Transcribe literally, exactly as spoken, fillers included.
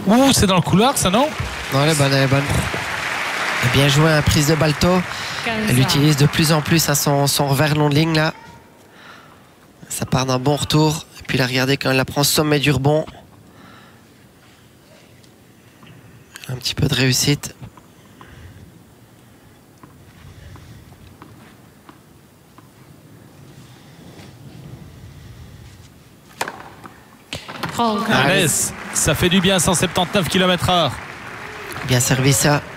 Ouh, c'est dans le couloir, ça, non? Non, elle est bonne, elle est bonne. Bien joué, hein, prise de Balto. Elle utilise de plus en plus hein, son, son revers long de ligne, là. Ça part d'un bon retour. Et puis là, regardez, quand elle la prend sommet du rebond. Un petit peu de réussite. Allez, ça fait du bien, cent soixante-dix-neuf kilomètres heure. Bien servi ça.